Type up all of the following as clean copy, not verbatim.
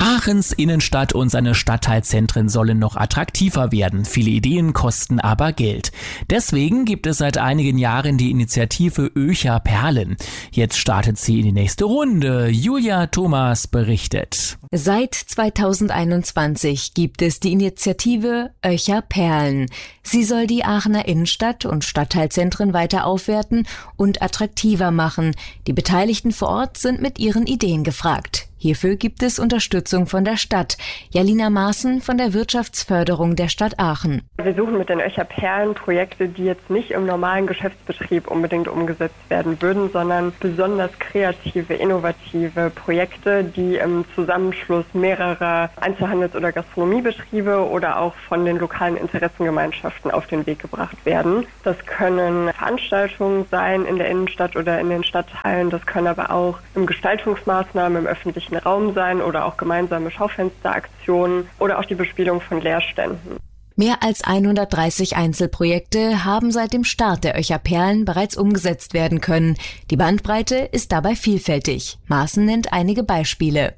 Aachens Innenstadt und seine Stadtteilzentren sollen noch attraktiver werden. Viele Ideen kosten aber Geld. Deswegen gibt es seit einigen Jahren die Initiative Öcher Perlen. Jetzt startet sie in die nächste Runde. Julia Thomas berichtet. Seit 2021 gibt es die Initiative Öcher Perlen. Sie soll die Aachener Innenstadt und Stadtteilzentren weiter aufwerten und attraktiver machen. Die Beteiligten vor Ort sind mit ihren Ideen gefragt. Hierfür gibt es Unterstützung von der Stadt. Jalina Maaßen von der Wirtschaftsförderung der Stadt Aachen. Wir suchen mit den Öcher Perlen Projekte, die jetzt nicht im normalen Geschäftsbetrieb unbedingt umgesetzt werden würden, sondern besonders kreative, innovative Projekte, die im Zusammenschluss mehrerer Einzelhandels- oder Gastronomiebetriebe oder auch von den lokalen Interessengemeinschaften auf den Weg gebracht werden. Das können Veranstaltungen sein in der Innenstadt oder in den Stadtteilen, das können aber auch Gestaltungsmaßnahmen im öffentlichen Raum sein oder auch gemeinsame Schaufensteraktionen oder auch die Bespielung von Leerständen. Mehr als 130 Einzelprojekte haben seit dem Start der Öcher Perlen bereits umgesetzt werden können. Die Bandbreite ist dabei vielfältig. Maaßen nennt einige Beispiele.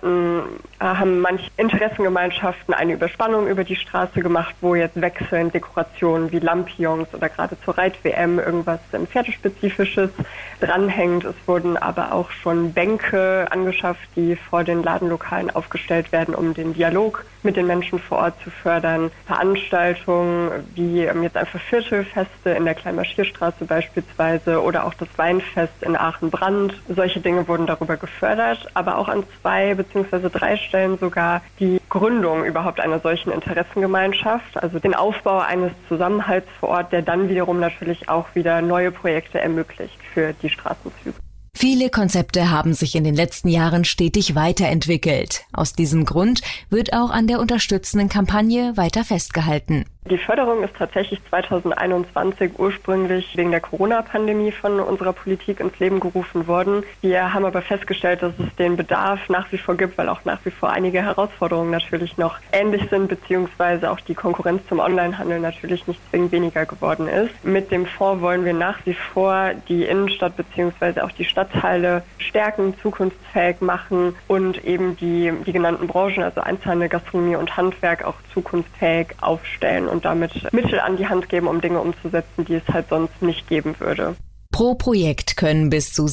Haben manche Interessengemeinschaften eine Überspannung über die Straße gemacht, wo jetzt wechselnd Dekorationen wie Lampions oder gerade zur Reit-WM irgendwas Pferdespezifisches dranhängt. Es wurden aber auch schon Bänke angeschafft, die vor den Ladenlokalen aufgestellt werden, um den Dialog mit den Menschen vor Ort zu fördern. Veranstaltungen wie jetzt einfach Viertelfeste in der Kleinmarschierstraße beispielsweise oder auch das Weinfest in Aachen-Brand. Solche Dinge wurden darüber gefördert, aber auch an 2 bzw. 3 Stellen sogar die Gründung überhaupt einer solchen Interessengemeinschaft, also den Aufbau eines Zusammenhalts vor Ort, der dann wiederum natürlich auch wieder neue Projekte ermöglicht für die Straßenzüge. Viele Konzepte haben sich in den letzten Jahren stetig weiterentwickelt. Aus diesem Grund wird auch an der unterstützenden Kampagne weiter festgehalten. Die Förderung ist tatsächlich 2021 ursprünglich wegen der Corona-Pandemie von unserer Politik ins Leben gerufen worden. Wir haben aber festgestellt, dass es den Bedarf nach wie vor gibt, weil auch nach wie vor einige Herausforderungen natürlich noch ähnlich sind, beziehungsweise auch die Konkurrenz zum Onlinehandel natürlich nicht zwingend weniger geworden ist. Mit dem Fonds wollen wir nach wie vor die Innenstadt beziehungsweise auch die Stadtteile stärken, zukunftsfähig machen und eben die genannten Branchen, also Einzelhandel, Gastronomie und Handwerk, auch zukunftsfähig aufstellen und damit Mittel an die Hand geben, um Dinge umzusetzen, die es halt sonst nicht geben würde. Pro Projekt können bis zu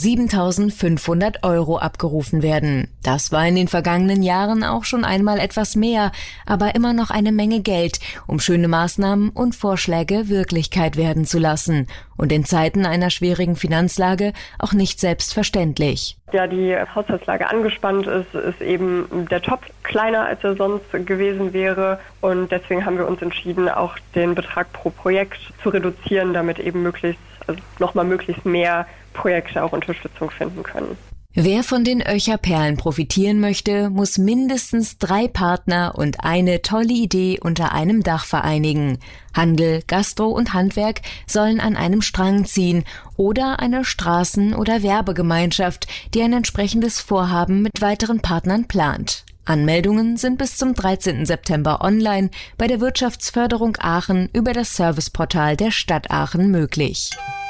7.500 € abgerufen werden. Das war in den vergangenen Jahren auch schon einmal etwas mehr, aber immer noch eine Menge Geld, um schöne Maßnahmen und Vorschläge Wirklichkeit werden zu lassen. Und in Zeiten einer schwierigen Finanzlage auch nicht selbstverständlich. Ja, die Haushaltslage angespannt ist eben der Topf kleiner, als er sonst gewesen wäre. Und deswegen haben wir uns entschieden, auch den Betrag pro Projekt zu reduzieren, damit eben möglichst mehr Projekte auch Unterstützung finden können. Wer von den Öcher Perlen profitieren möchte, muss mindestens 3 Partner und eine tolle Idee unter einem Dach vereinigen. Handel, Gastro und Handwerk sollen an einem Strang ziehen oder eine Straßen- oder Werbegemeinschaft, die ein entsprechendes Vorhaben mit weiteren Partnern plant. Anmeldungen sind bis zum 13. September online bei der Wirtschaftsförderung Aachen über das Serviceportal der Stadt Aachen möglich.